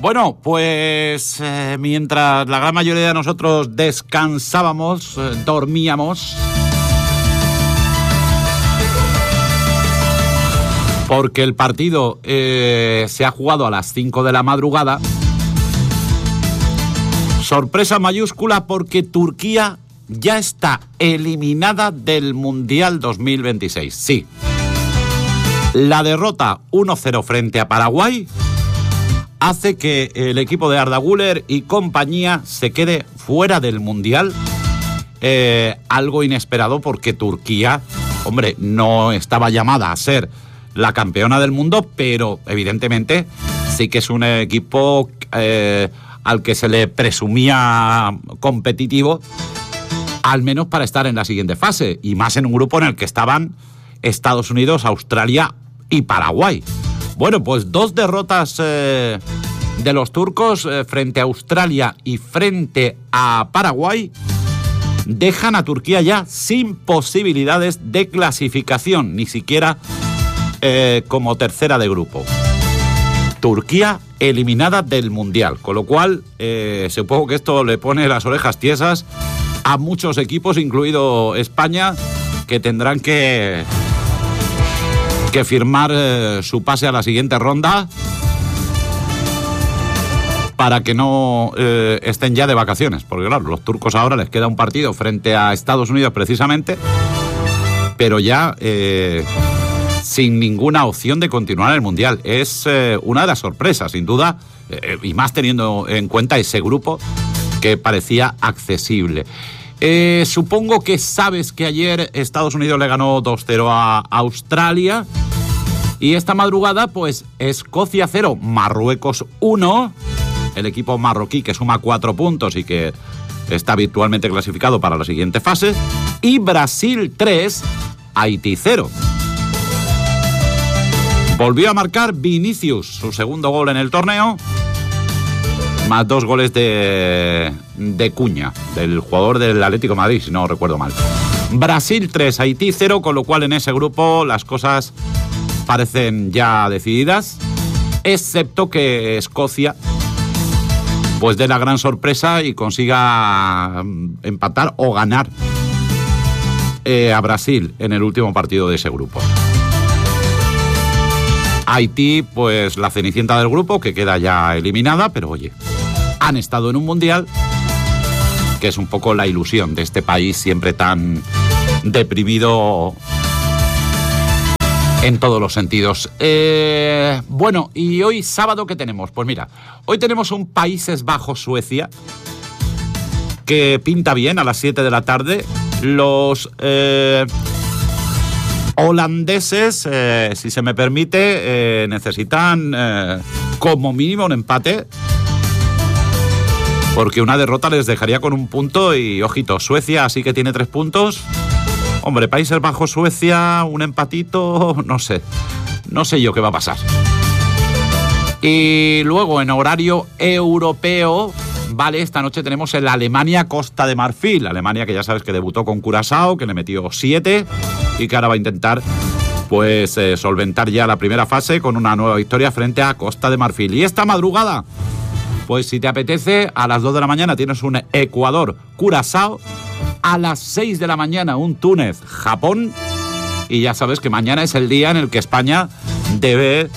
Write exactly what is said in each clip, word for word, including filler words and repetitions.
Bueno, pues eh, mientras la gran mayoría de nosotros descansábamos, eh, dormíamos, porque el partido eh, se ha jugado a las cinco de la madrugada. Sorpresa mayúscula porque Turquía ya está eliminada del Mundial dos mil veintiséis. Sí. La derrota uno cero frente a Paraguay hace que el equipo de Arda Güler y compañía se quede fuera del Mundial. Eh, algo inesperado porque Turquía, hombre, no estaba llamada a ser la campeona del mundo, pero evidentemente sí que es un equipo eh, al que se le presumía competitivo, al menos para estar en la siguiente fase, y más en un grupo en el que estaban Estados Unidos, Australia y Paraguay. Bueno, pues dos derrotas eh, de los turcos eh, frente a Australia y frente a Paraguay dejan a Turquía ya sin posibilidades de clasificación, ni siquiera eh, como tercera de grupo. Turquía eliminada del Mundial, con lo cual eh, supongo que esto le pone las orejas tiesas a muchos equipos, incluido España, que tendrán que... que firmar eh, su pase a la siguiente ronda para que no eh, estén ya de vacaciones, porque claro, los turcos ahora les queda un partido frente a Estados Unidos precisamente, pero ya eh, sin ninguna opción de continuar el Mundial. Es eh, una de las sorpresas, sin duda, eh, y más teniendo en cuenta ese grupo que parecía accesible. Eh, supongo que sabes que ayer Estados Unidos le ganó dos cero a Australia y esta madrugada pues Escocia cero, Marruecos uno, el equipo marroquí que suma cuatro puntos y que está virtualmente clasificado para la siguiente fase, y Brasil tres, Haití cero. Volvió a marcar Vinicius su segundo gol en el torneo, más dos goles de, de Cuña, del jugador del Atlético de Madrid, si no recuerdo mal. Brasil tres, Haití cero, con lo cual en ese grupo las cosas parecen ya decididas, excepto que Escocia pues dé la gran sorpresa y consiga empatar o ganar eh, a Brasil en el último partido de ese grupo. Haití, pues la cenicienta del grupo, que queda ya eliminada, pero oye, han estado en un mundial, que es un poco la ilusión de este país siempre tan deprimido en todos los sentidos. Eh, bueno, y hoy sábado, ¿qué tenemos? Pues mira, hoy tenemos un Países Bajos-Suecia que pinta bien a las siete de la tarde. Los eh, holandeses, eh, si se me permite, eh, necesitan eh, como mínimo un empate, porque una derrota les dejaría con un punto y, ojito, Suecia sí que tiene tres puntos. Hombre, Países Bajos, Suecia, un empatito, no sé, no sé yo qué va a pasar. Y luego en horario europeo, vale, esta noche tenemos el Alemania-Costa de Marfil. Alemania que ya sabes que debutó con Curazao, que le metió siete y que ahora va a intentar pues eh, solventar ya la primera fase con una nueva victoria frente a Costa de Marfil. Y esta madrugada, pues si te apetece, a las dos de la mañana tienes un Ecuador-Curazao, a las seis de la mañana un Túnez-Japón, y ya sabes que mañana es el día en el que España debe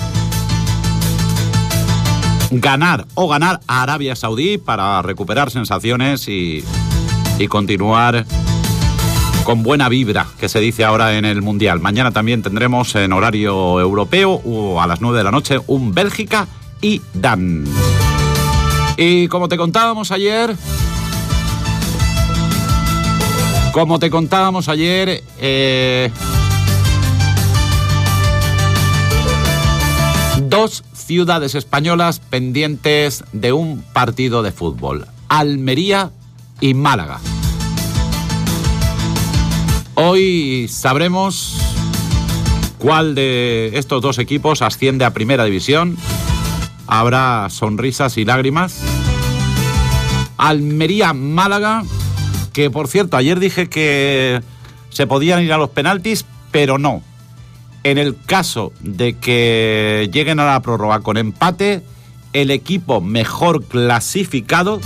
ganar o ganar a Arabia Saudí para recuperar sensaciones y, y continuar con buena vibra, que se dice ahora en el Mundial. Mañana también tendremos en horario europeo o a las nueve de la noche un Bélgica y Dan. Y como te contábamos ayer, como te contábamos ayer, eh, dos ciudades españolas pendientes de un partido de fútbol: Almería y Málaga. Hoy sabremos cuál de estos dos equipos asciende a Primera División. Habrá sonrisas y lágrimas. Almería-Málaga, que por cierto, ayer dije que se podían ir a los penaltis, pero no. En el caso de que lleguen a la prórroga con empate, el equipo mejor clasificado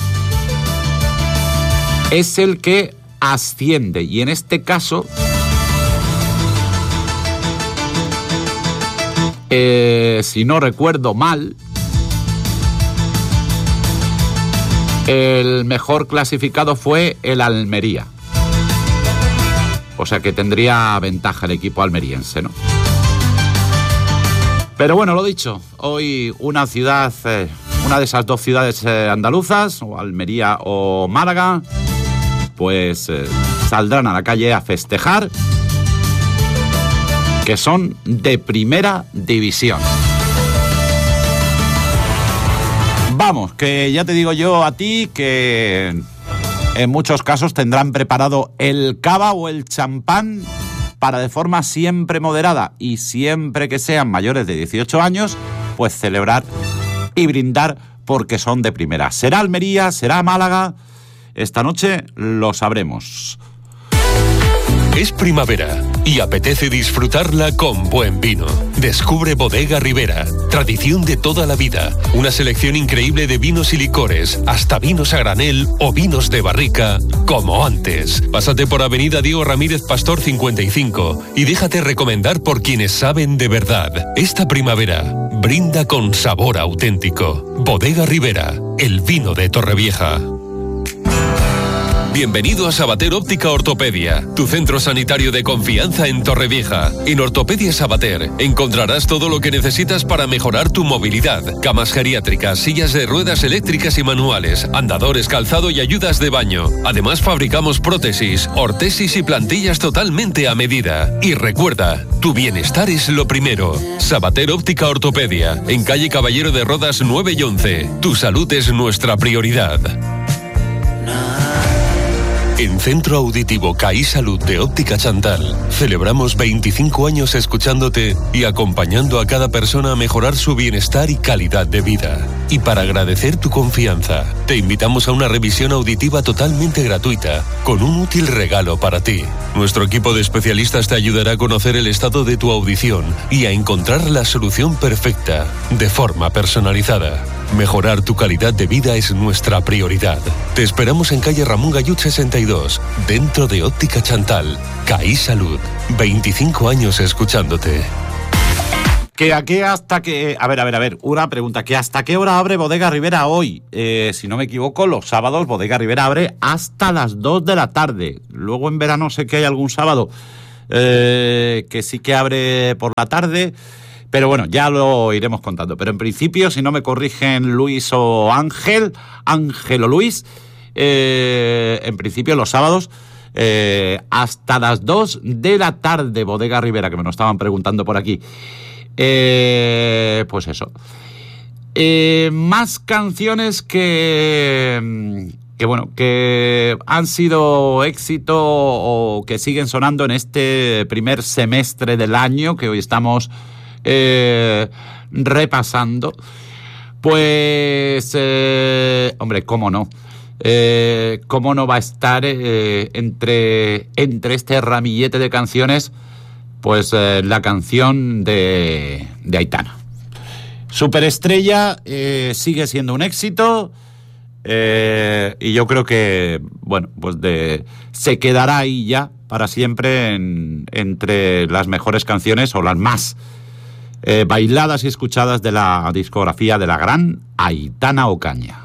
es el que asciende. Y en este caso, eh, si no recuerdo mal, el mejor clasificado fue el Almería. O sea que tendría ventaja el equipo almeriense, ¿no? Pero bueno, lo dicho, hoy una ciudad, eh, una de esas dos ciudades eh, andaluzas, o Almería o Málaga, pues eh, saldrán a la calle a festejar, que son de primera división. Vamos, que ya te digo yo a ti que en muchos casos tendrán preparado el cava o el champán para, de forma siempre moderada y siempre que sean mayores de dieciocho años, pues celebrar y brindar porque son de primera. ¿Será Almería? ¿Será Málaga? Esta noche lo sabremos. Es primavera y apetece disfrutarla con buen vino. Descubre Bodega Ribera, tradición de toda la vida. Una selección increíble de vinos y licores, hasta vinos a granel o vinos de barrica, como antes. Pásate por Avenida Diego Ramírez Pastor cincuenta y cinco y déjate recomendar por quienes saben de verdad. Esta primavera, brinda con sabor auténtico. Bodega Ribera, el vino de Torrevieja. Bienvenido a Sabater Óptica Ortopedia, tu centro sanitario de confianza en Torrevieja. En Ortopedia Sabater encontrarás todo lo que necesitas para mejorar tu movilidad. Camas geriátricas, sillas de ruedas eléctricas y manuales, andadores, calzado y ayudas de baño. Además fabricamos prótesis, ortesis y plantillas totalmente a medida. Y recuerda, tu bienestar es lo primero. Sabater Óptica Ortopedia, en calle Caballero de Rodas nueve y once. Tu salud es nuestra prioridad. En Centro Auditivo CAI Salud de Óptica Chantal celebramos veinticinco años escuchándote y acompañando a cada persona a mejorar su bienestar y calidad de vida. Y para agradecer tu confianza, te invitamos a una revisión auditiva totalmente gratuita, con un útil regalo para ti. Nuestro equipo de especialistas te ayudará a conocer el estado de tu audición y a encontrar la solución perfecta, de forma personalizada. Mejorar tu calidad de vida es nuestra prioridad. Te esperamos en calle Ramón Gallut sesenta y dos, dentro de Óptica Chantal. CAI Salud, veinticinco años escuchándote. Que aquí hasta que... A ver, a ver, a ver, una pregunta. ¿Que hasta qué hora abre Bodega Ribera hoy? Eh, si no me equivoco, los sábados Bodega Ribera abre hasta las dos de la tarde. Luego en verano sé que hay algún sábado eh, que sí que abre por la tarde... Pero bueno, ya lo iremos contando. Pero en principio, si no me corrigen Luis o Ángel, Ángel o Luis, eh, en principio los sábados eh, hasta las dos de la tarde, Bodega Ribera, que me lo estaban preguntando por aquí. Eh, pues eso. Eh, más canciones que... que bueno, que han sido éxito o que siguen sonando en este primer semestre del año, que hoy estamos... Eh, repasando, pues, eh, hombre, cómo no, eh, cómo no va a estar eh, entre, entre este ramillete de canciones, pues eh, la canción de, de Aitana. Superestrella eh, sigue siendo un éxito eh, y yo creo que, bueno, pues de, se quedará ahí ya para siempre en, entre las mejores canciones o las más Eh, bailadas y escuchadas de la discografía de la gran Aitana Ocaña.